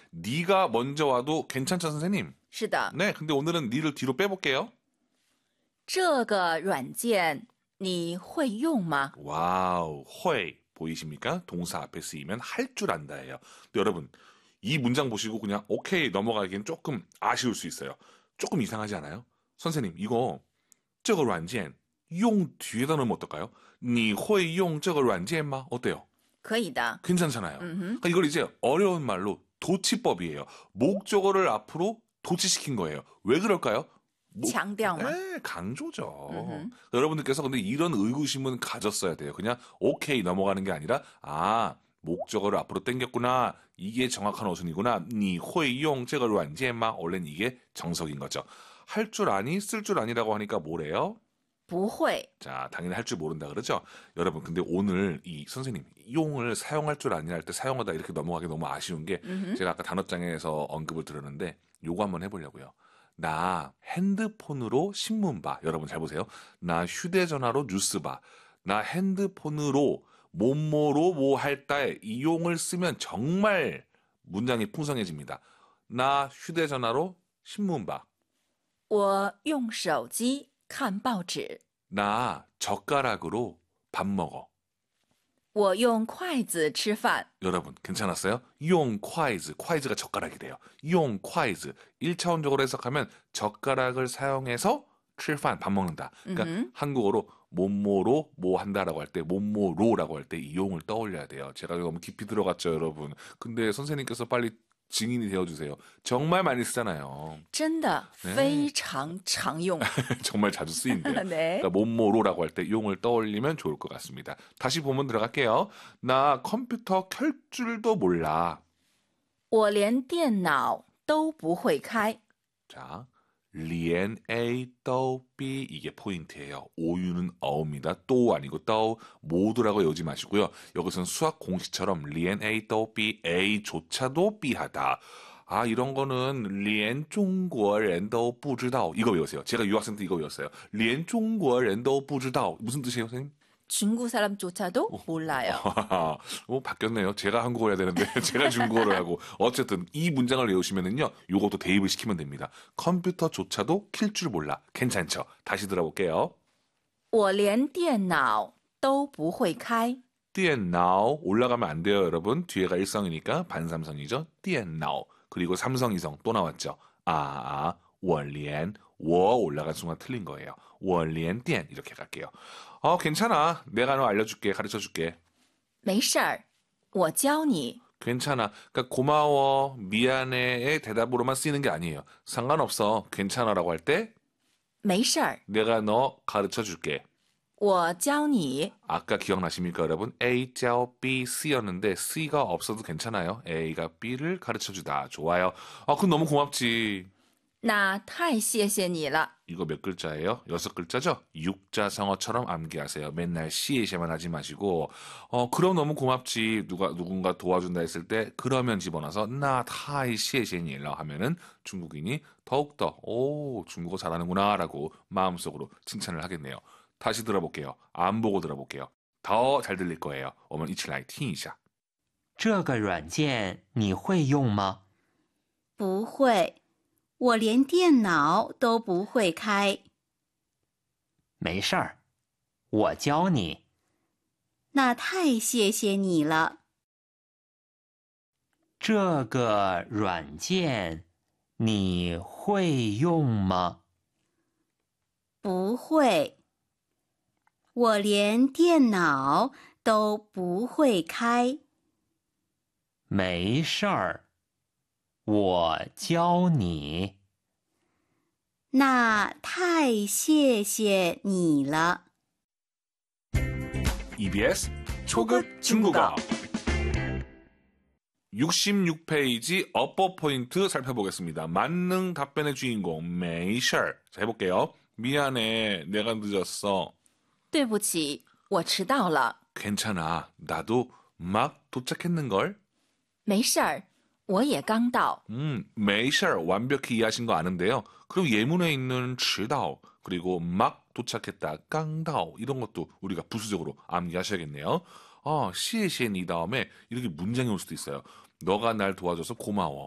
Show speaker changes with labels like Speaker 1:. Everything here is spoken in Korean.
Speaker 1: 네가 먼저 와도 괜찮죠, 선생님?
Speaker 2: 是的，
Speaker 1: 네, 근데 오늘은 니를 뒤로 빼볼게요.
Speaker 2: 这个软件你会用吗？
Speaker 1: 와우, 허에 보이십니까? 동사 앞에 쓰이면 할 줄 안다예요. 근데 여러분, 이 문장 보시고 그냥 오케이 넘어가기엔 조금 아쉬울 수 있어요. 조금 이상하지 않아요? 선생님, 이거 这个软件用 뒤에다 넣으면 어떨까요? 你会用这个软件吗? 어때요?
Speaker 2: 可以的。
Speaker 1: 괜찮잖아요.
Speaker 2: 嗯哼，
Speaker 1: 그러니까 이걸 이제 어려운 말로 도치법이에요. 목적어를 앞으로 도치시킨 거예요. 왜 그럴까요?
Speaker 2: 强调嘛。
Speaker 1: 네, 강조죠.
Speaker 2: 음흠.
Speaker 1: 여러분들께서 근데 이런 의구심은 가졌어야 돼요. 그냥 오케이 넘어가는 게 아니라 목적어를 앞으로 당겼구나. 이게 정확한 어순이구나. 你会用这个软件吗? 원래는 이게 정석인 거죠. 할 줄 아니, 쓸 줄 아니라고 하니까 뭐래요?
Speaker 2: 不会，
Speaker 1: 자, 당연히 할 줄 모른다 그러죠? 여러분, 근데 오늘 이 선생님, 용을 사용할 줄 아니 할 때 사용하다 이렇게 넘어가기 너무 아쉬운 게 제가 아까 단어장에서 언급을 들었는데 요거 한번 해보려고요. 나 핸드폰으로 신문 봐. 여러분 잘 보세요. 나 휴대전화로 뉴스 봐. 나 핸드폰으로 뭐뭐로 뭐 할 때 이 용을 쓰면 정말 문장이 풍성해집니다. 나 휴대전화로 신문 봐.
Speaker 2: 我用手机看报纸，
Speaker 1: 나 젓가락으로 밥 먹어.
Speaker 2: 我用筷子吃饭，
Speaker 1: 여러분 괜찮았어요? 용 콰이즈, 콰이즈가 젓가락이래요. 용 콰이즈 1차원적으로 해석하면 젓가락을 사용해서 吃饭, 밥 먹는다. 그러니까 한국어로 뭐뭐로 뭐 한다라고 할 때 뭐뭐로라고 할 때 이 용을 떠올려야 돼요. 제가 너무 깊이 들어갔죠, 여러분. 근데 선생님께서 빨리 증인이 되어주세요. 정말 많이 쓰잖아요.
Speaker 2: 真的
Speaker 1: 네.
Speaker 2: 非常常用。
Speaker 1: 정말 자주 쓰인대요.
Speaker 2: 네.
Speaker 1: 그러니까 뭐뭐로라고 할 때 용을 떠올리면 좋을 것 같습니다. 다시 본문 들어갈게요. 나 컴퓨터 켤 줄도 몰라.
Speaker 2: 我连电脑都不会开。
Speaker 1: 자, 리엔 A 또 B 이게 포인트예요. 오유는 어입니다. 또 아니고 또 모두라고 외우지 마시고요. 여기서는 수학 공식처럼 리엔 A 또 B A조차도 B하다. 이런 거는 连中国人都不知道 이거 외우세요. 제가 유학생 때 이거 외웠어요. 连中国人都不知道 무슨 뜻이에요, 선생님?
Speaker 2: 중국 사람조차도 몰라요.
Speaker 1: 바뀌었네요. 제가 한국어 해야 되는데 제가 중국어를 하고 어쨌든 이 문장을 외우시면은요. 요것도 대입을 시키면 됩니다. 컴퓨터조차도 킬 줄 몰라. 괜찮죠? 다시 들어볼게요.
Speaker 2: 我连电脑都不会开。
Speaker 1: 电脑 올라가면 안 돼요, 여러분. 뒤에가 일성이니까 반삼성이죠. 电脑 그리고 삼성이성 또 나왔죠. 我连我 올라간 순간 틀린 거예요. 我连电 이렇게 갈게요. 괜찮아. 내가 너 알려줄게. 가르쳐줄게.
Speaker 2: 没事儿，我教你。
Speaker 1: 괜찮아. 그러니까 고마워, 미안해의 대답으로만 쓰이는 게 아니에요. 상관없어. 괜찮아라고 할 때
Speaker 2: 没事儿，
Speaker 1: 내가 너 가르쳐줄게.
Speaker 2: 我教你。
Speaker 1: 아까 기억나십니까, 여러분? A, 教 B, C였는데 C가 없어도 괜찮아요. A가 B를 가르쳐주다. 좋아요. 그럼 너무 고맙지.
Speaker 2: 那太谢谢你了。
Speaker 1: 이거 몇 글자예요? 6글자죠? 육자성어처럼 암기하세요. 맨날 시에시만 하지 마시고 그럼 너무 고맙지. 누군가 도와준다 했을 때 그러면 집어넣어서 나 타이 시에시니라 하면은 중국인이 더욱더 중국어 잘하는구나 라고 마음속으로 칭찬을 하겠네요. 다시 들어볼게요. 안 보고 들어볼게요. 더 잘 들릴 거예요. 我们一起来听一下。
Speaker 3: 这个软件你会用吗？
Speaker 4: 不会，我连电脑都不会开。
Speaker 3: 没事儿，我教你。
Speaker 4: 那太谢谢你了。
Speaker 3: 这个软件你会用吗？
Speaker 4: 不会，我连电脑都不会开。
Speaker 3: 没事儿，我教你。
Speaker 4: 那太谢谢你了。
Speaker 1: EBS 초급 중국어 66페이지 어법 포인트 살펴보겠습니다. 만능 답변의 주인공 메이셜. 자, 해볼게요. 미안해, 내가 늦었어.
Speaker 2: 对不起，我迟到了。
Speaker 1: 괜찮아, 나도 막 도착했는걸.
Speaker 2: 没事儿，我也刚到。
Speaker 1: 메이셜 완벽히 이해하신 거 아는데요. 그럼 예문에 있는 迟到 그리고 막 도착했다, 깡다오 이런 것도 우리가 부수적으로 암기하셔야겠네요. 시에시엔 이 다음에 이렇게 문장이 올 수도 있어요. 너가 날 도와줘서 고마워.